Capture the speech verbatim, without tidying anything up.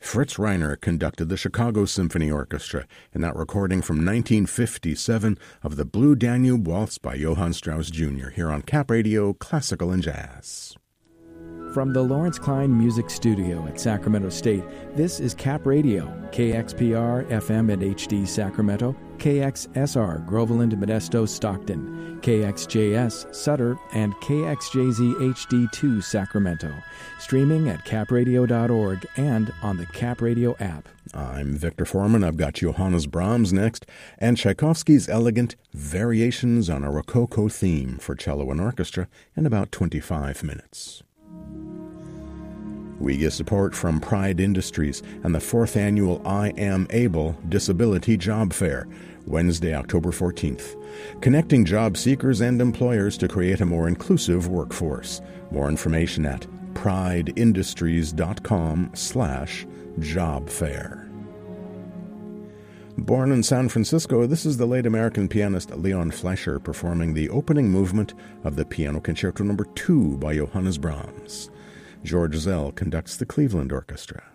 Fritz Reiner conducted the Chicago Symphony Orchestra in that recording from nineteen fifty-seven of the Blue Danube Waltz by Johann Strauss Junior here on Cap Radio Classical and Jazz. From the Lawrence Klein Music Studio at Sacramento State, this is Cap Radio, K X P R F M and H D Sacramento, K X S R Groveland, Modesto, Stockton, K X J S Sutter, and K X J Z H D two Sacramento. Streaming at cap radio dot org and on the Cap Radio app. I'm Victor Foreman. I've got Johannes Brahms next, and Tchaikovsky's elegant Variations on a Rococo Theme for cello and orchestra in about twenty-five minutes. We get support from Pride Industries and the fourth annual I Am Able Disability Job Fair, Wednesday, October fourteenth, connecting job seekers and employers to create a more inclusive workforce. More information at prideindustries.com slash job fair. Born in San Francisco, this is the late American pianist Leon Fleischer performing the opening movement of the Piano Concerto Number two by Johannes Brahms. George Zell conducts the Cleveland Orchestra.